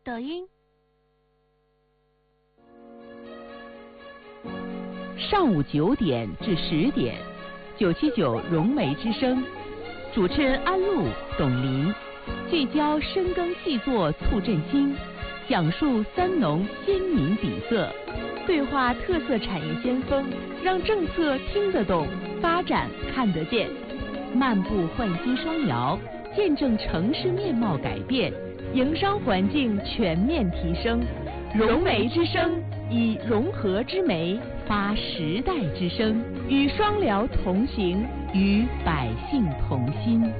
抖音。 上午9点至10点，979融媒之声，主持人安陆、董林，聚焦深耕细作促振兴，讲述三农先民底色，对话特色产业先锋，让政策听得懂，发展看得见，漫步焕新双摇，见证城市面貌改变，营商环境全面提升。融媒之声，以融合之媒发时代之声，与双辽同行，与百姓同心。